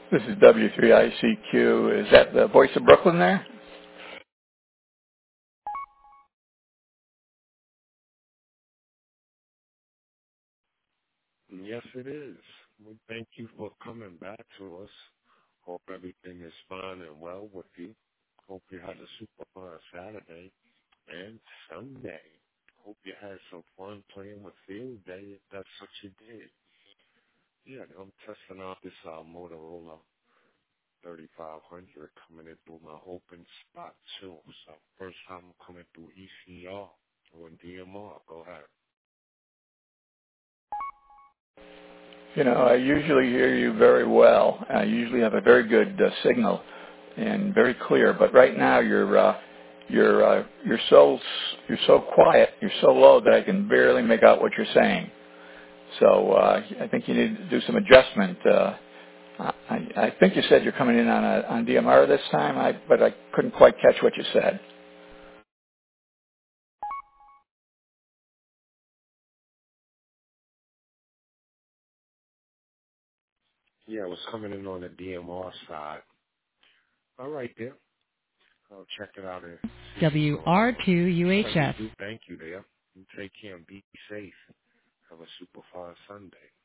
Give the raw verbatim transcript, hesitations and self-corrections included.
This is W three I C Q. Is that the voice of Brooklyn there? Yes, it is. We thank you for coming back to us. Hope everything is fine and well with you. Hope you had a super fun Saturday and Sunday. Hope you had some fun playing with Field Day if that's what you did. Yeah, I'm testing out this uh, Motorola thirty-five hundred coming in through my open spot too. So first time I'm coming through E C R or D M R. Go ahead. You know, I usually hear you very well. I usually have a very good uh, signal and very clear. But right now, you're uh, you're uh, you're so you're so quiet. You're so low that I can barely make out what you're saying. So uh, I think you need to do some adjustment. Uh, I, I think you said you're coming in on a, on D M R this time, I, but I couldn't quite catch what you said. Yeah, it was coming in on the D M R side. All right, there. I'll check it out and see what's W going R on. two U H So we F. do thank you there. You take care and be safe. Have a super fun Sunday.